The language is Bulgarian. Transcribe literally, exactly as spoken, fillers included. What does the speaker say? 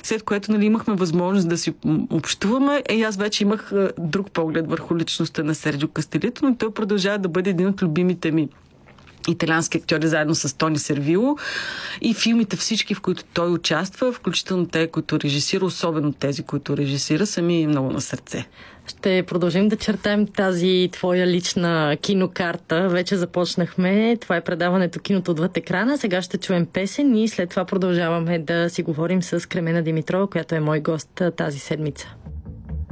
след което, нали, имахме възможност да си общуваме. И аз вече имах друг поглед върху личността на Серджио Кастелито, но той продължава да бъде един от любимите ми италиански актьори, заедно с Тони Сервило, и филмите всички, в които той участва, включително те, които режисира, особено тези, които режисира, са ми много на сърце. Ще продължим да чертаем тази твоя лична кинокарта. Вече започнахме. Това е предаването "Киното отвъд екрана". Сега ще чуем песен и след това продължаваме да си говорим с Кремена Димитрова, която е мой гост тази седмица.